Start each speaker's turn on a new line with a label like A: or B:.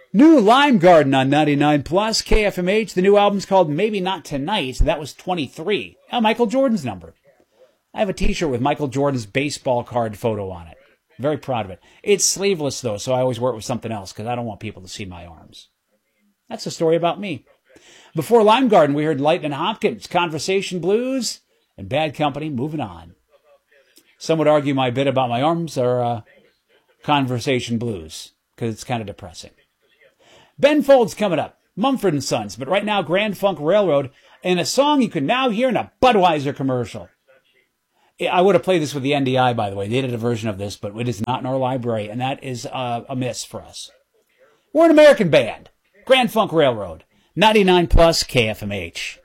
A: New Lime Garden on 99 Plus KFMH. The new album's called Maybe Not Tonight. That was 23. Michael Jordan's number. I have a t-shirt with Michael Jordan's baseball card photo on it. Very proud of it. It's sleeveless, though, so I always wear it with something else because I don't want people to see my arms. That's the story about me. Before Lime Garden, we heard Lightnin' Hopkins, Conversation Blues, and Bad Company, Moving On. Some would argue my bit about my arms are Conversation Blues because it's kind of depressing. Ben Folds coming up, Mumford & Sons, but right now Grand Funk Railroad, and a song you can now hear in a Budweiser commercial. I would have played this with the NDI, by the way. They did a version of this, but it is not in our library, and that is a miss for us. We're an American band. Grand Funk Railroad, 99 Plus KFMH.